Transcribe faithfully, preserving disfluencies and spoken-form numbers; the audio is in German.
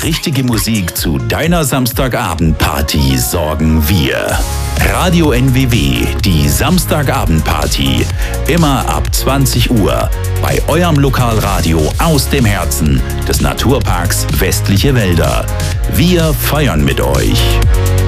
richtige Musik zu deiner Samstagabendparty sorgen wir. Radio N W W, die Samstagabendparty. Immer ab zwanzig Uhr bei eurem Lokalradio aus dem Herzen des Naturparks Westliche Wälder. Wir feiern mit euch.